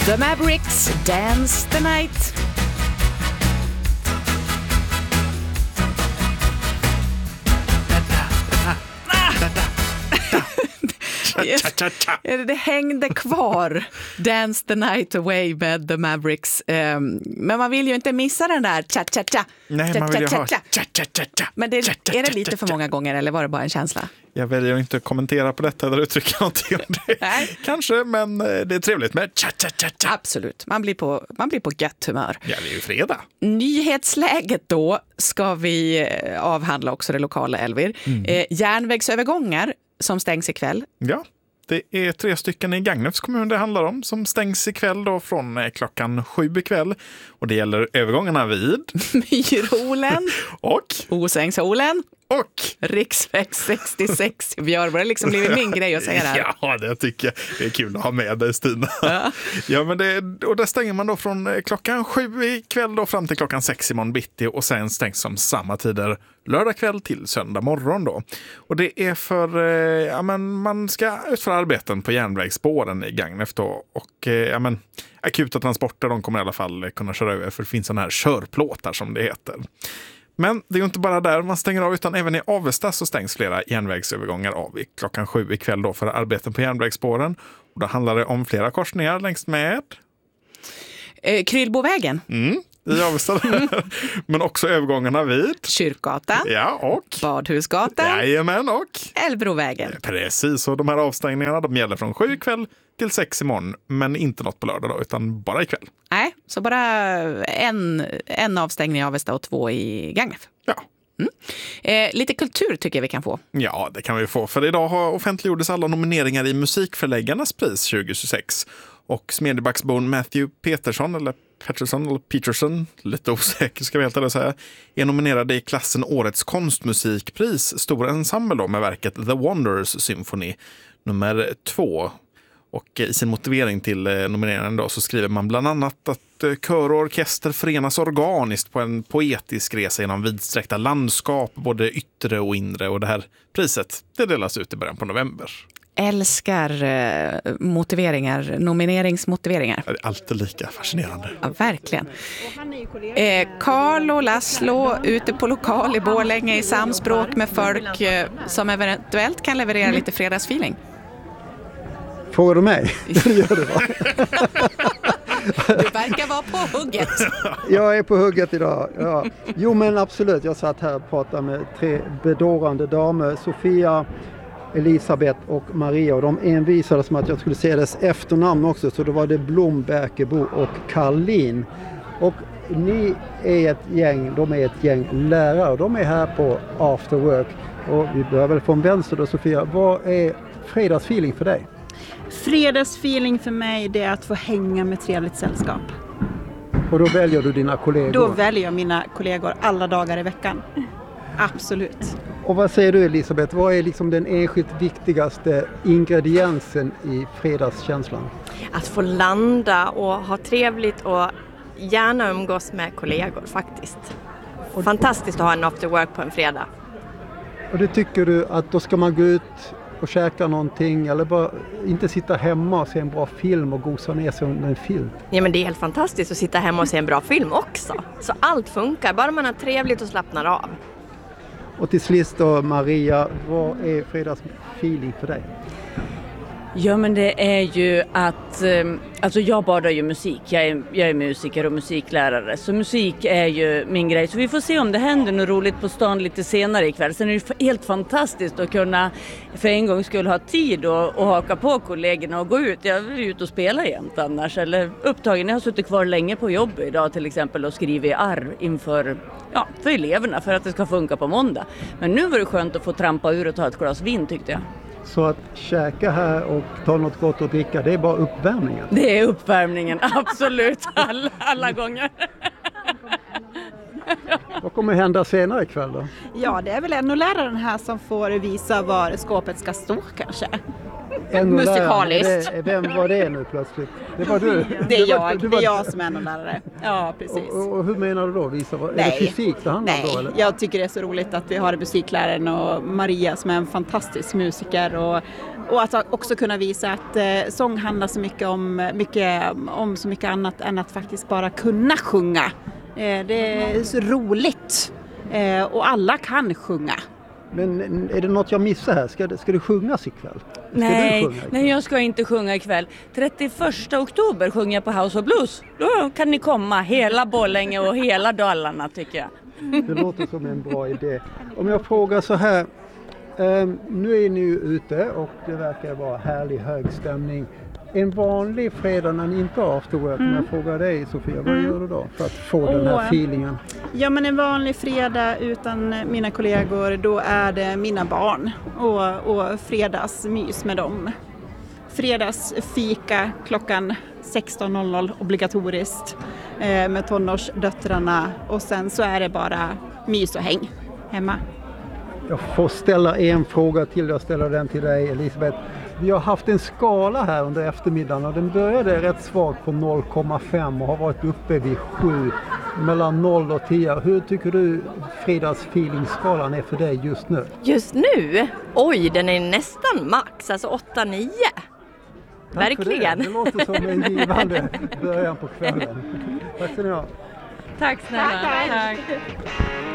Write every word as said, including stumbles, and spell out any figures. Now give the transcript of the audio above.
The Mavericks, Dance the Night. Det hängde kvar Dance the Night Away med The Mavericks. Um, men man vill ju inte missa den där cha-cha-cha. Nej, man vill ju ha cha-cha-cha-cha. Men det, är det lite för många gånger eller var det bara en känsla? Jag väljer inte att kommentera på detta eller uttrycka någonting om det. Nej. Kanske, men det är trevligt med cha-cha-cha-cha. Absolut, man blir på, man blir på gött humör. Ja, det är ju fredag. Nyhetsläget då ska vi avhandla också, det lokala, Elvir. Mm. Eh, järnvägsövergångar som stängs ikväll. Ja. Det är tre stycken i Gagnefs kommun det handlar om som stängs ikväll då från klockan sju ikväll. Och det gäller övergångarna vid Myrholen och Osängsholen och riksväg sextiosex i Björborg. Det har liksom blivit min grej att säga det här. Ja, det tycker jag. Det är kul att ha med dig, Stina. Ja, ja men det, och där stänger man då från klockan sju ikväll då fram till klockan sex imorgon bitti och sen stängs som samma tider lördag kväll till söndag morgon då. Och det är för, eh, ja men man ska utföra arbeten på järnvägsspåren i Gagnef då och eh, ja men akuta transporter, de kommer i alla fall kunna köra över för det finns sådana här körplåtar som det heter. Men det är ju inte bara där man stänger av utan även i Avesta så stängs flera järnvägsövergångar av i klockan sju ikväll då för arbeten på järnvägsspåren. Och då handlar det om flera korsningar längs med eh, Kryllbovägen. Mm. I Avesta. Mm. Men också övergångarna vid Kyrkgatan. Ja, och Badhusgatan. Jajamän, och Älvbrovägen. Precis, och de här avstängningarna de gäller från sju ikväll till sex imorgon, men inte något på lördag då, utan bara ikväll. Nej, så bara en, en avstängning i Avesta och två i Gagnef. Ja. Mm. Eh, lite kultur tycker jag vi kan få. Ja, det kan vi få. För idag har offentliggjordes alla nomineringar i Musikförläggarnas pris tjugo tjugosex. Och Smedjebacksbon Matthew Petersson, eller Peterson eller Peterson, lite osäker ska vi helt enkelt säga, är nominerad i klassen Årets konstmusikpris, stor ensemble då, med verket The Wanderers Symphony nummer två. Och i sin motivering till nomineringen då så skriver man bland annat att kör och orkester förenas organiskt på en poetisk resa genom vidsträckta landskap, både yttre och inre. Och det här priset, det delas ut i början på november. Älskar eh, motiveringar, nomineringsmotiveringar. Det är alltid lika fascinerande. Ja, verkligen. Eh, Carl och Laszlo ute på lokal i Borlänge i samspråk med folk eh, som eventuellt kan leverera mm. lite fredagsfeeling. Frågar du mig? Det gör du, va? Du verkar vara på hugget. Jag är på hugget idag. Ja. Jo, men absolut. Jag satt här och pratade med tre bedårande damer. Sofia, Elisabeth och Maria. Och de envisade som att jag skulle se dess efternamn också. Så då var det Blom, Bäkebo och Karlin. Och ni är ett gäng, de är ett gäng lärare. De är här på After Work. Och vi börjar väl från vänster då, Sofia. Vad är fredagsfeeling för dig? Fredagsfeeling för mig, det är att få hänga med trevligt sällskap. Och då väljer du dina kollegor? Då väljer jag mina kollegor alla dagar i veckan. Absolut. Och vad säger du, Elisabeth? Vad är liksom den enskilt viktigaste ingrediensen i fredagskänslan? Att få landa och ha trevligt och gärna umgås med kollegor faktiskt. Fantastiskt att ha en after work på en fredag. Och det tycker du att då ska man gå ut och käka någonting eller bara inte sitta hemma och se en bra film och gosa ner sig under en film? Ja, men det är helt fantastiskt att sitta hemma och se en bra film också. Så allt funkar, bara man har trevligt och slappnar av. Och till sist då, Maria, vad är fredagsfeeling för dig? Ja, men det är ju att, alltså jag badar ju musik, jag är, jag är musiker och musiklärare, så musik är ju min grej. Så vi får se om det händer något roligt på stan lite senare ikväll. Sen är det helt fantastiskt att kunna för en gång skulle ha tid och, och haka på kollegorna och gå ut. Jag är ute och spela jämt annars, eller upptagen. Jag har suttit kvar länge på jobb idag till exempel och skrivit arr inför, ja, för eleverna för att det ska funka på måndag. Men nu var det skönt att få trampa ur och ta ett glas vin tyckte jag. Så att käka här och ta något gott att dricka, det är bara uppvärmningen? Det är uppvärmningen, absolut, alla, alla gånger. Vad kommer hända senare ikväll då? Ja, det är väl en läraren här som får visa var skåpet ska stå kanske. musikaliskt. Det, vem var det nu plötsligt? Det var du. Det är jag, du det var, är jag som är en lärare. Ja, precis. Och, och, och hur menar du då? Visa, är Nej. det fysik det handlar Nej, om då? Eller? jag tycker det är så roligt att vi har musikläraren och Maria som är en fantastisk musiker och, och att också kunna visa att eh, sång handlar så mycket om, mycket om så mycket annat än att faktiskt bara kunna sjunga. Eh, det är så roligt eh, och alla kan sjunga. Men är det något jag missar här? Ska, ska du sjungas ikväll? Ska Nej, du sjunga ikväll? nej, jag ska inte sjunga ikväll. trettioförsta oktober sjunger jag på House of Blues. Då kan ni komma, hela Borlänge och hela Dalarna tycker jag. Det låter som en bra idé. Om jag frågar så här. Eh, nu är ni ju ute och det verkar vara härlig hög stämning. En vanlig fredag när ni inte har afterwork, mm. om jag frågar dig Sofia, vad gör du då för att få oh. den här feelingen? Ja, men en vanlig fredag utan mina kollegor, då är det mina barn och, och fredagsmys med dem. Fredagsfika klockan sexton noll noll obligatoriskt eh, med tonårsdöttrarna och sen så är det bara mys och häng hemma. Jag får ställa en fråga till, jag ställer den till dig Elisabeth. Vi har haft en skala här under eftermiddagen och den började rätt svagt på noll komma fem och har varit uppe vid sju, mellan noll och tio. Hur tycker du fredagsfeelingskalan är för dig just nu? Just nu? Oj, den är nästan max, alltså åtta nio. Verkligen. Det. det låter som en givande början på kvällen. Tack så ni ha. Tack snälla. Tack. Tack.